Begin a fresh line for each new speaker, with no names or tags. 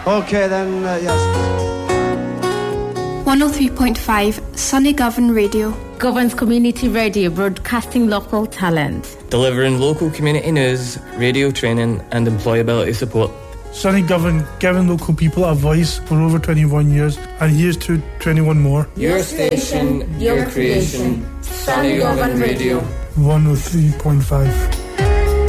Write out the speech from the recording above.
Okay then, yes.
103.5 Sunny Govan Radio.
Govan's community radio, broadcasting local talent.
Delivering local community news, radio training and employability support.
Sunny Govan, giving local people a voice for over 21 years, and here's to 21 more.
Your station, your creation, Sunny Govan Radio.
103.5.